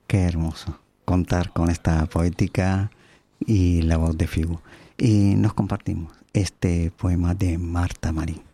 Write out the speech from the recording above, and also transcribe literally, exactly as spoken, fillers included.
Qué hermoso contar con esta poética y la voz de Figu. Y nos compartimos este poema de Marta Marín.